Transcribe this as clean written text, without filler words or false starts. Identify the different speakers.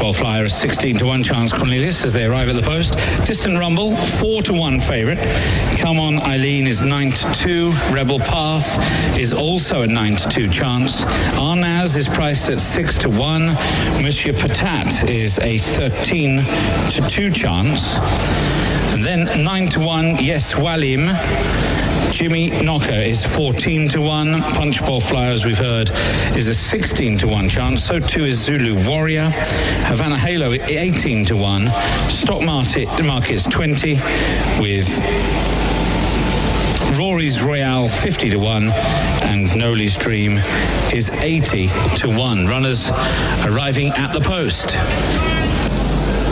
Speaker 1: Punchbowl Flyer, a 16 to 1 chance, Cornelius, as they arrive at the post. Distant Rumble, 4 to 1 favourite. Come On Eileen is 9 to 2. Rebel Path is also a 9 to 2 chance. Arnaz is priced at 6 to 1. Monsieur Patat is a 13 to 2 chance. And then 9 to 1, Yes Walim. Jimmy Knocker is 14 to 1. Punchbowl Flyer, as we've heard, is a 16 to 1 chance. So too is Zulu Warrior. Havana Halo 18 to 1. Stock Market's 20, with Rory's Royale 50 to 1, and Noli's Dream is 80 to 1. Runners arriving at the post.